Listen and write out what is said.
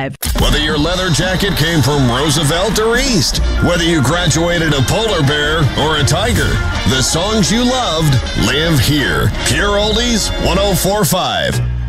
1045. Whether your leather jacket came from Roosevelt or East, whether you graduated a polar bear or a tiger, the songs you loved live here. Pure Oldies 1045.